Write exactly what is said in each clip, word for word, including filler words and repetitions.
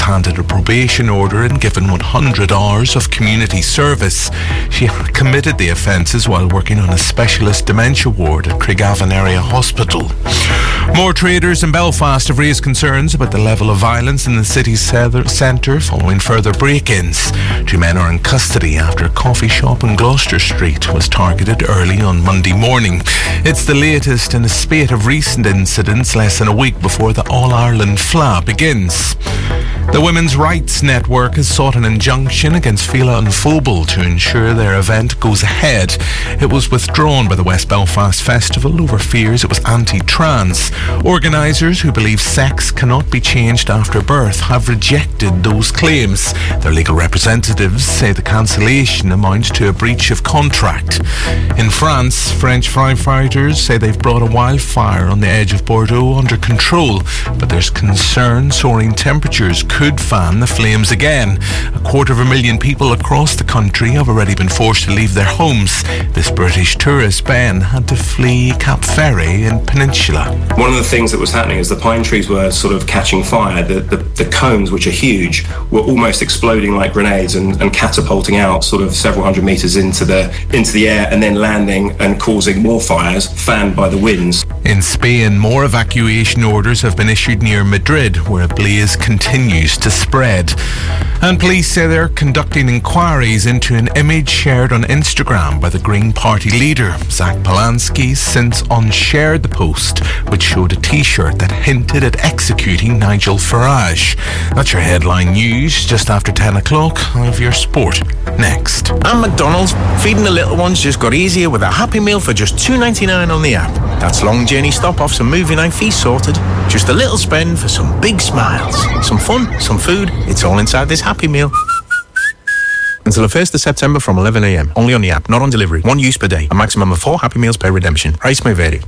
handed a probation order and given one hundred hours of community service. She committed the offences while working on a specialist dementia ward at Craigavon Area Hospital. More traders in Belfast have raised concerns about the level of violence in the city's centre following further break-ins. Two men are in custody after a coffee shop in Gloucester Street was targeted early on Monday morning. It's the latest in a spate of recent incidents less than a week before the All-Ireland F L A begins. The Women's Rights Network has sought an injunction against Fila and Phobal to ensure their event goes ahead. It was withdrawn by the West Belfast Festival over fears it was anti-trans. Organisers who believe sex cannot be changed after birth have rejected those claims. Their legal representatives say the cancellation amounts to a breach of contract. In France, French firefighters say they've brought a wildfire on the edge of Bordeaux under control, but there's concern soaring temperatures could fan the flames again. A quarter of a million people across the country have already been forced to leave their homes. This British tourist, Ben, had to flee Cap Ferry in Peninsula. One of the things that was happening is the pine trees were sort of catching fire. The, the, the cones, which are huge, were almost exploding like grenades and, and catapulting out sort of several hundred metres into the, into the air and then landing and causing more fires fanned by the winds. In Spain, more evacuation orders have been issued near Madrid, where a blaze continues to spread. And police say they're conducting inquiries into an image shared on Instagram by the Green Party leader. Zach Polanski since unshared the post, which showed a t-shirt that hinted at executing Nigel Farage. That's your headline news. Just after ten o'clock, I'll have your sport next. And McDonald's, feeding the little ones just got easier with a Happy Meal for just two ninety-nine on the app. That's long journey stop-offs and movie night fees sorted. Just a little spend for some big smiles. Some fun, some food. It's all inside this Happy Meal. Until the first of September from eleven a.m. Only on the app, not on delivery. One use per day. A maximum of four Happy Meals per redemption. Price may vary.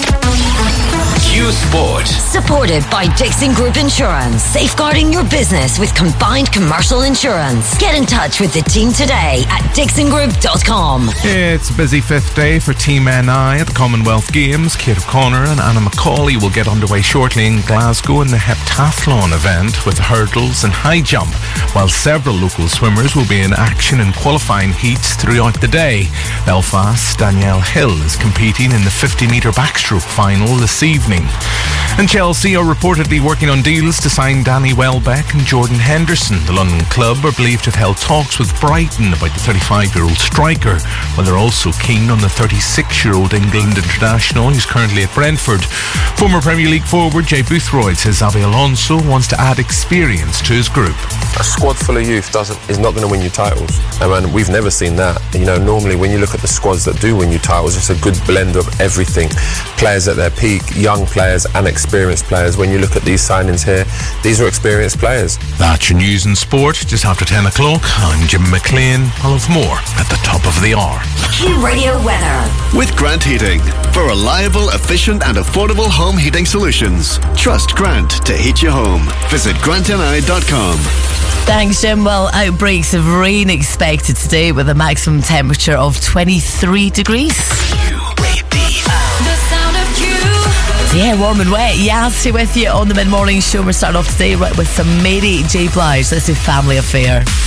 Q Sport. Supported by Dixon Group Insurance. Safeguarding your business with combined commercial insurance. Get in touch with the team today at dixon group dot com. It's a busy fifth day for Team N I at the Commonwealth Games. Kate O'Connor and Anna Macaulay will get underway shortly in Glasgow in the heptathlon event with hurdles and high jump, while several local swimmers will be in action in qualifying heats throughout the day. Belfast's Danielle Hill is competing in the fifty metre backstroke final this evening. And Chelsea are reportedly working on deals to sign Danny Welbeck and Jordan Henderson. The London club are believed to have held talks with Brighton about the thirty-five-year-old striker, while they're also keen on the thirty-six-year-old England international who's currently at Brentford. Former Premier League forward Jay Boothroyd says Xabi Alonso wants to add experience to his group. A squad full of youth doesn't is not going to win you titles. I mean, we've never seen that. You know, normally when you look at the squads that do win you titles, it's a good blend of everything. Players at their peak, young players and experienced players. When you look at these signings here, these are experienced players. That's your news and sport. Just after ten o'clock, I'm Jim McLean. I'll have more at the top of the hour. Q Radio weather. With Grant Heating. For reliable, efficient and affordable home heating solutions. Trust Grant to heat your home. Visit grant n i dot com. Thanks, Jim. Well, outbreaks of rain expected today with a maximum temperature of twenty-three degrees. Yeah, warm and wet. Yasty with you on the mid-morning show. We're starting off today with some Mary J. Blige. This is Family Affair.